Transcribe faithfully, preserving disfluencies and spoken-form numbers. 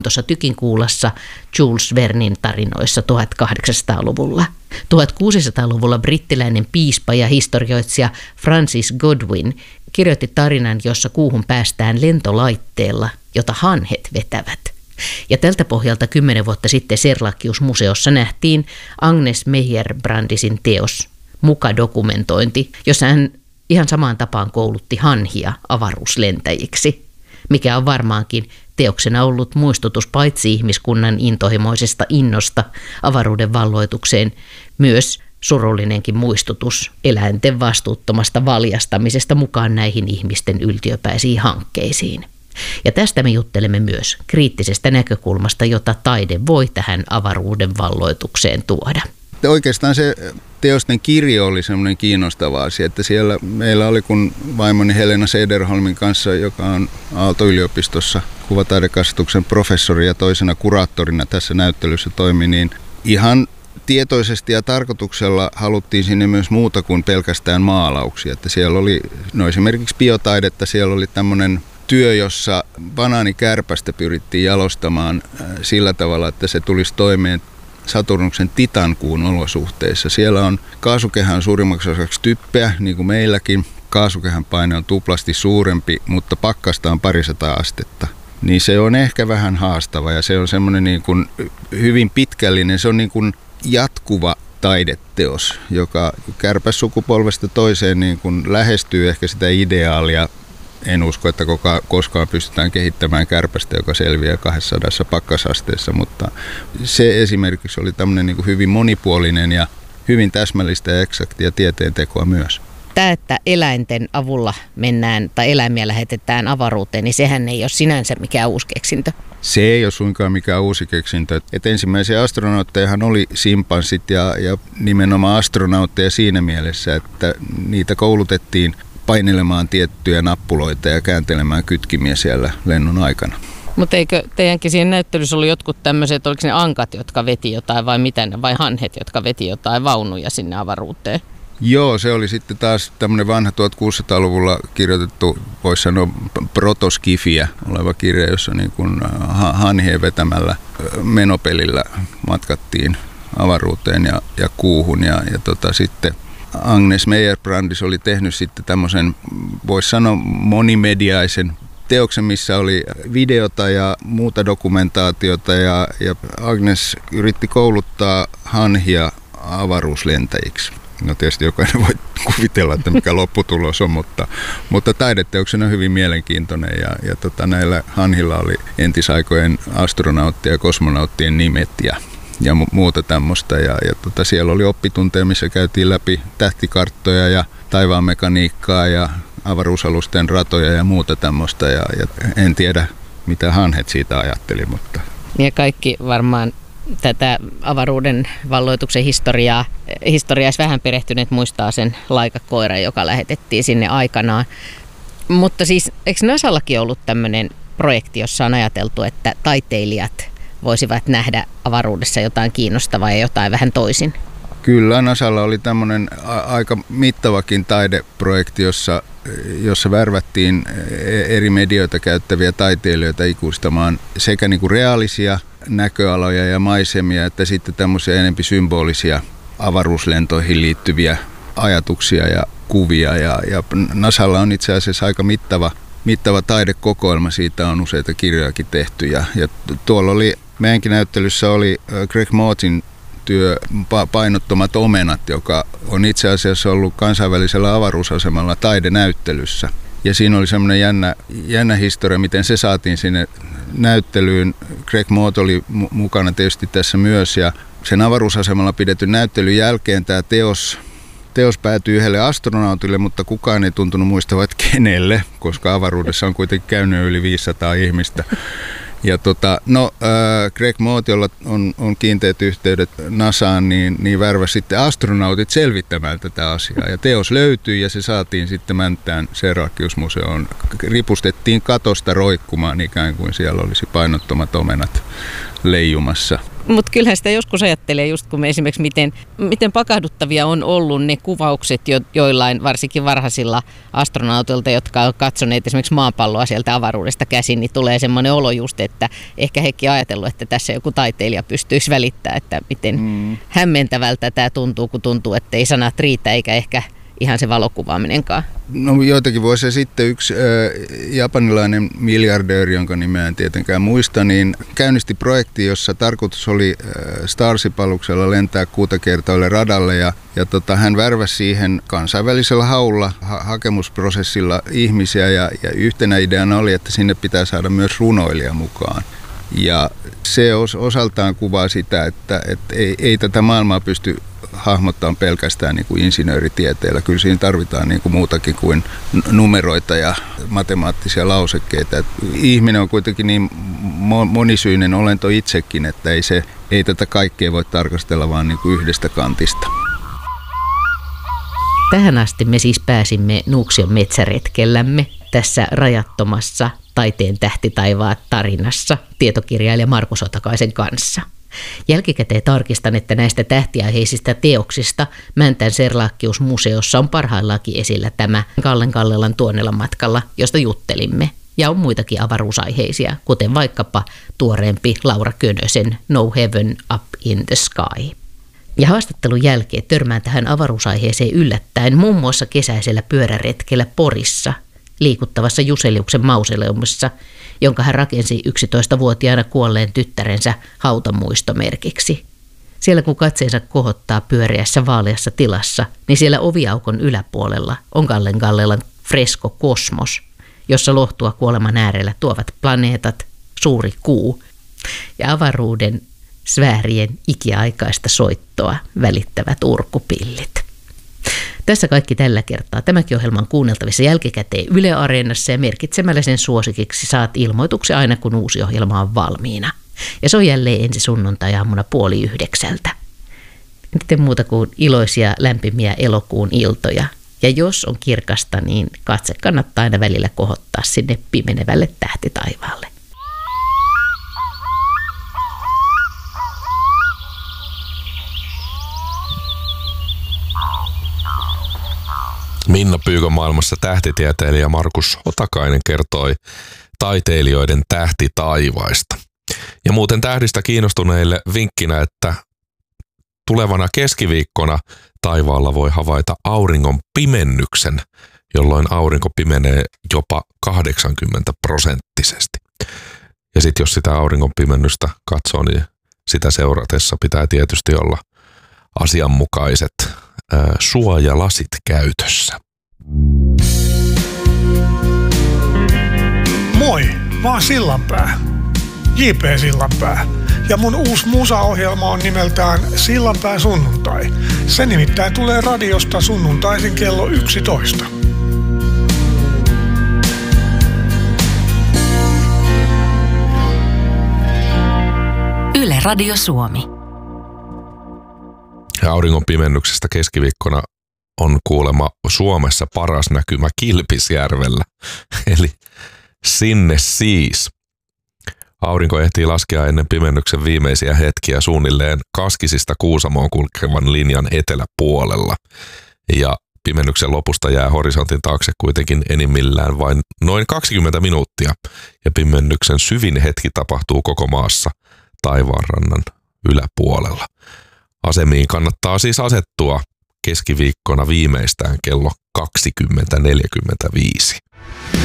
tuossa Tykinkuulassa Jules Vernin tarinoissa tuhatkahdeksansataaluvulla. tuhatkuusisataaluvulla brittiläinen piispa ja historioitsija Francis Godwin kirjoitti tarinan, jossa kuuhun päästään lentolaitteella, jota hanhet vetävät. Ja tältä pohjalta kymmenen vuotta sitten Serlachius-museossa nähtiin Agnes Meyer-Brandisin teos Muka-dokumentointi, jossa hän ihan samaan tapaan koulutti hanhia avaruuslentäjiksi, mikä on varmaankin teoksena ollut muistutus paitsi ihmiskunnan intohimoisesta innosta avaruuden valloitukseen, myös surullinenkin muistutus eläinten vastuuttomasta valjastamisesta mukaan näihin ihmisten yltiöpäisiin hankkeisiin. Ja tästä me juttelemme myös kriittisestä näkökulmasta, jota taide voi tähän avaruuden valloitukseen tuoda. Oikeastaan se teosten kirjo oli semmoinen kiinnostava asia, että siellä meillä oli, kun vaimoni Helena Sederholmin kanssa, joka on Aalto-yliopistossa kuvataidekasvatuksen professori ja toisena kuraattorina tässä näyttelyssä toimi, niin ihan tietoisesti ja tarkoituksella haluttiin sinne myös muuta kuin pelkästään maalauksia. Että siellä oli no esimerkiksi biotaidetta, siellä oli tämmöinen työ, jossa banaanikärpästä pyrittiin jalostamaan sillä tavalla, että se tulisi toimeen Saturnuksen Titankuun olosuhteissa. Siellä on kaasukehän suurimmaksi osaksi typpeä, niin kuin meilläkin. Kaasukehän paine on tuplasti suurempi, mutta pakkasta on parisataa astetta. Niin se on ehkä vähän haastava ja se on semmoinen niin kuin hyvin pitkällinen, se on niin kuin jatkuva taideteos, joka kärpässukupolvesta toiseen niin kuin lähestyy ehkä sitä ideaalia. En usko, että koskaan pystytään kehittämään kärpästä, joka selviää kaksisataa pakkasasteessa, mutta se esimerkiksi oli tämmöinen niin kuin hyvin monipuolinen ja hyvin täsmällistä ja eksaktia tieteentekoa myös. Tämä, että eläinten avulla mennään tai eläimiä lähetetään avaruuteen, niin sehän ei ole sinänsä mikään uusi keksintö. Se ei ole suinkaan mikään uusi keksintö. Et ensimmäisiä astronauttejahan oli simpanssit ja, ja nimenomaan astronautteja siinä mielessä, että niitä koulutettiin painelemaan tiettyjä nappuloita ja kääntelemään kytkimiä siellä lennon aikana. Mutta eikö teidänkin siinä näyttelyssä ollut jotkut tämmöiset, oliko ne ankat, jotka veti jotain vai mitä ne, vai hanhet, jotka veti jotain vaunuja sinne avaruuteen? Joo, se oli sitten taas tämmöinen vanha tuhatkuusisataaluvulla kirjoitettu, voisi sanoa protoskifiä oleva kirja, jossa niin kuin hanhien vetämällä menopelillä matkattiin avaruuteen ja, ja kuuhun ja, ja tota, sitten Agnes Meyer-Brandis oli tehnyt sitten tämmöisen, voisi sanoa monimediaisen teoksen, missä oli videota ja muuta dokumentaatiota ja, ja Agnes yritti kouluttaa hanhia avaruuslentäjiksi. No tietysti jokainen voi kuvitella, että mikä lopputulos on, mutta, mutta taideteoksena on hyvin mielenkiintoinen ja, ja tota, näillä hanhilla oli entisaikojen astronauttien ja kosmonauttien nimet ja ja muuta tämmöistä. Ja, ja tota, siellä oli oppitunteja, missä käytiin läpi tähtikarttoja ja taivaanmekaniikkaa ja avaruusalusten ratoja ja muuta tämmöistä. Ja, ja en tiedä, mitä hanhet siitä ajatteli. Mutta. Ja kaikki varmaan tätä avaruuden valloituksen historiaa, historiaa vähän perehtyneet muistaa sen Laika-koiran, joka lähetettiin sinne aikanaan. Mutta siis eikö NASAllakin ollut tämmöinen projekti, jossa on ajateltu, että taiteilijat voisivat nähdä avaruudessa jotain kiinnostavaa ja jotain vähän toisin? Kyllä, NASAlla oli tämmöinen aika mittavakin taideprojekti, jossa, jossa värvättiin eri medioita käyttäviä taiteilijoita ikuistamaan sekä niin kuin reaalisia näköaloja ja maisemia, että sitten tämmöisiä enempi symbolisia avaruuslentoihin liittyviä ajatuksia ja kuvia. Ja, ja NASAlla on itse asiassa aika mittava, mittava taidekokoelma, siitä on useita kirjojakin tehty. Ja, ja tuolla oli, meidänkin näyttelyssä oli Greg Motin työ Painottomat omenat, joka on itse asiassa ollut kansainvälisellä avaruusasemalla taidenäyttelyssä. Ja siinä oli semmoinen jännä, jännä historia, miten se saatiin sinne näyttelyyn. Greg Mott oli mu- mukana tietysti tässä myös, ja sen avaruusasemalla pidetyn näyttelyn jälkeen tämä teos, teos päätyi yhdelle astronautille, mutta kukaan ei tuntunut muistavan, että kenelle, koska avaruudessa on kuitenkin käynyt yli viisisataa ihmistä. Ja tota, no, äh, Greg Mott, jolla on, on kiinteät yhteydet NASAan, niin, niin värväsi sitten astronautit selvittämään tätä asiaa. Ja teos löytyi ja se saatiin sitten Mänttään Serlachius-museoon. Ripustettiin katosta roikkumaan ikään kuin siellä olisi Painottomat omenat leijumassa. Mutta kyllähän sitä joskus ajattelee, just kun me esimerkiksi miten, miten pakahduttavia on ollut ne kuvaukset jo, joillain varsinkin varhaisilla astronautilta, jotka on katsoneet esimerkiksi maapalloa sieltä avaruudesta käsin, niin tulee semmoinen olo just, että ehkä hekin ajatellut, että tässä joku taiteilija pystyisi välittämään, että miten mm. hämmentävältä tämä tuntuu, kun tuntuu, että ei sanat riitä eikä ehkä ihan se valokuvaaminenkaan. No joitakin vuosia sitten yksi äh, japanilainen miljardööri, jonka nimeä en tietenkään muista, niin käynnisti projekti, jossa tarkoitus oli äh, Starship-aluksella lentää kuutakertoille radalle ja, ja tota, hän värväsi siihen kansainvälisellä haulla ha- hakemusprosessilla ihmisiä ja, ja yhtenä ideana oli, että sinne pitää saada myös runoilija mukaan. Ja se os, osaltaan kuvaa sitä, että, että ei, ei tätä maailmaa pysty hahmottaa pelkästään niin kuin insinööritieteellä. Kyllä siinä tarvitaan niin kuin muutakin kuin numeroita ja matemaattisia lausekkeita. Et ihminen on kuitenkin niin monisyinen olento itsekin, että ei, se, ei tätä kaikkea voi tarkastella vaan niin kuin yhdestä kantista. Tähän asti me siis pääsimme Nuuksion metsäretkellämme tässä rajattomassa Taiteen tähtitaivaat tarinassa tietokirjailija Markus Otakaisen kanssa. Jälkikäteen tarkistan, että näistä tähtiaiheisista teoksista Mäntän Serlaakkius-museossa on parhaillaankin esillä tämä Kallen Kallelan Tuonelan matkalla, josta juttelimme. Ja on muitakin avaruusaiheisia, kuten vaikkapa tuoreempi Laura Könösen No Heaven Up in the Sky. Ja haastattelun jälkeen törmään tähän avaruusaiheeseen yllättäen muun muassa kesäisellä pyöräretkellä Porissa, liikuttavassa Juseliuksen mausoleumissa, jonka hän rakensi yksitoistavuotiaana kuolleen tyttärensä hautamuistomerkiksi. Siellä kun katseensa kohottaa pyöreässä vaaleassa tilassa, niin siellä oviaukon yläpuolella on Kallen Kallelan fresko Kosmos, jossa lohtua kuoleman äärellä tuovat planeetat, suuri kuu ja avaruuden sfäärien ikiaikaista soittoa välittävät urkupillit. Tässä kaikki tällä kertaa. Tämäkin ohjelma on kuunneltavissa jälkikäteen Yle Areenassa ja merkitsemällä sen suosikiksi saat ilmoituksen aina kun uusi ohjelma on valmiina. Ja se on jälleen ensi sunnuntai-aamuna puoli yhdeksältä. Miten muuta kuin iloisia lämpimiä elokuun iltoja. Ja jos on kirkasta, niin katse kannattaa aina välillä kohottaa sinne pimenevälle tähtitaivaalle. Minna Pyykön maailmassa tähtitieteilijä Markus Otakainen kertoi taiteilijoiden tähtitaivaista. Ja muuten tähdistä kiinnostuneille vinkkinä, että tulevana keskiviikkona taivaalla voi havaita auringon pimennyksen, jolloin aurinko pimenee jopa kahdeksankymmentä prosenttisesti. Ja sitten jos sitä auringon pimennystä katsoo, niin sitä seuratessa pitää tietysti olla asianmukaiset ää, suojalasit käytössä. Moi, mä oon Sillanpää, J P Sillanpää. Ja mun uusi musaohjelma on nimeltään Sillanpää sunnuntai. Se nimittäin tulee radiosta sunnuntaisin kello yksitoista. Yle Radio Suomi. Ja auringon pimennyksestä keskiviikkona on kuulemma Suomessa paras näkymä Kilpisjärvellä. Eli sinne siis. Aurinko ehtii laskea ennen pimennyksen viimeisiä hetkiä suunnilleen Kaskisista Kuusamoon kulkevan linjan eteläpuolella. Ja pimennyksen lopusta jää horisontin taakse kuitenkin enimmillään vain noin kaksikymmentä minuuttia. Ja pimennyksen syvin hetki tapahtuu koko maassa taivaanrannan yläpuolella. Asemiin kannattaa siis asettua keskiviikkona viimeistään kello kaksikymmentä neljäkymmentäviisi.